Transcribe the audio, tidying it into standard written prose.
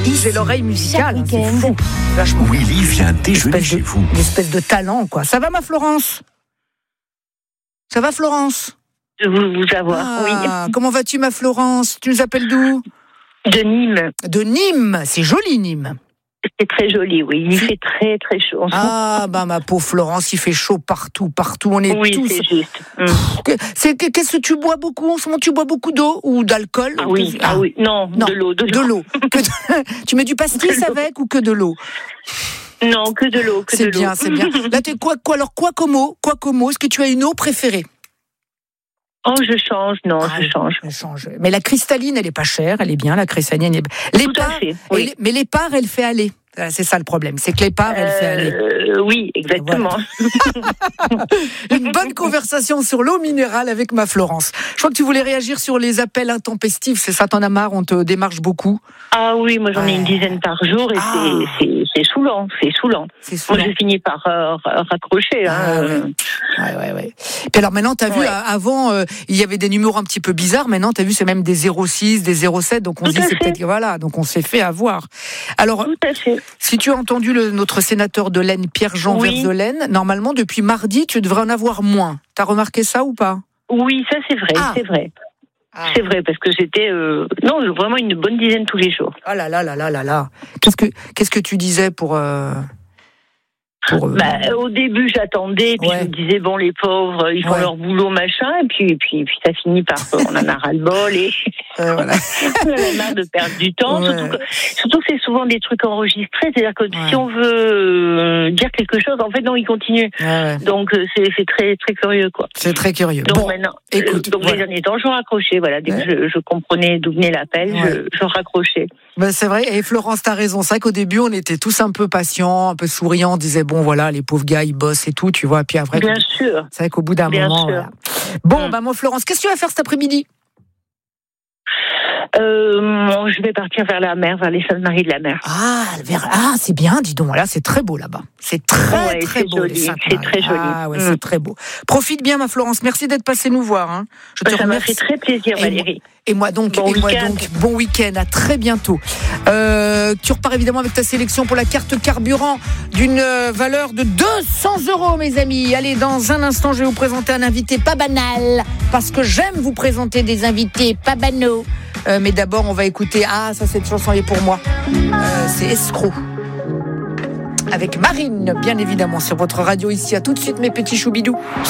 J'ai l'oreille musicale, hein, c'est fou. Vachement. Willy vient déjeuner chez vous. Une espèce de talent, quoi. Ça va, ma Florence? Ça va, Florence? De vous avoir, oui. Comment vas-tu, ma Florence? Tu nous appelles d'où? De Nîmes. De Nîmes, c'est joli, Nîmes. C'est très joli, oui. Il fait très, très chaud. Ma pauvre Florence, il fait chaud partout. On est tous... Oui, c'est juste. Qu'est-ce que tu bois beaucoup en ce moment? Tu bois beaucoup d'eau ou d'alcool? Ah oui, non, de l'eau. De l'eau. Tu mets du pastis avec ou que de l'eau? Non, que de l'eau. C'est bien. Là, t'es quoi comme eau? Est-ce que tu as une eau préférée? Oh, je change. Je change. Mais la cristalline, elle est pas chère, elle est bien, la cristalline. L'épar, oui. Mais l'épar, elle fait aller. C'est ça le problème, c'est que l'épar, elle fait aller. Oui, exactement. Voilà. Une bonne conversation sur l'eau minérale avec ma Florence. Je crois que tu voulais réagir sur les appels intempestifs, c'est ça, t'en as marre, on te démarche beaucoup? Ah oui, moi j'en ai une dizaine par jour et c'est saoulant. Moi je finis par raccrocher. Ouais. Puis alors maintenant, t'as vu, avant, il y avait des numéros un petit peu bizarres, maintenant t'as vu, c'est même des 06, des 07, donc on se dit c'est peut-être, voilà, donc on s'est fait avoir. Alors, tout à fait. Si tu as entendu notre sénateur de l'Aisne, Pierre-Jean Verzelaine, normalement, depuis mardi, tu devrais en avoir moins. T'as remarqué ça ou pas? Oui, ça c'est vrai, c'est vrai. C'est vrai, parce que c'était vraiment une bonne dizaine tous les jours. Ah là. Qu'est-ce que tu disais pour au début, j'attendais, puis je me disais, bon, les pauvres, ils font leur boulot, machin, et puis ça finit par, on en a ras-le-bol, et voilà. on a marre de perdre du temps, surtout que c'est souvent des trucs enregistrés, c'est-à-dire que si on veut dire quelque chose, en fait, non, ils continuent. Donc, c'est très, très curieux, quoi. C'est très curieux. Donc, maintenant, écoute, les derniers temps, je raccrochais, voilà, dès que je comprenais d'où venait l'appel, je raccrochais. C'est vrai, et Florence, t'as raison, c'est vrai qu'au début, on était tous un peu patients, un peu souriants, on disait, bon, voilà, les pauvres gars, ils bossent et tout, tu vois, puis après... Bien sûr. C'est vrai qu'au bout d'un moment... Voilà. Bon, moi, Florence, qu'est-ce que tu vas faire cet après-midi? Je vais partir vers la mer, vers les Saintes-Maries de la Mer. C'est bien, dis donc, là, c'est très beau là-bas. C'est très beau, joli. les Saintes-Maries. C'est très joli. C'est très beau. Profite bien, ma Florence, merci d'être passée nous voir. Hein. Je te ça m'a remercie. fait très plaisir, Valérie. Et moi donc, bon week-end, à très bientôt. Tu repars évidemment avec ta sélection pour la carte carburant d'une valeur de 200 €, mes amis. Allez, dans un instant, je vais vous présenter un invité pas banal, parce que j'aime vous présenter des invités pas banaux. Mais d'abord, on va écouter, cette chanson est pour moi. C'est Escroc. Avec Marine, bien évidemment, sur votre radio ici. À tout de suite, mes petits choubidous.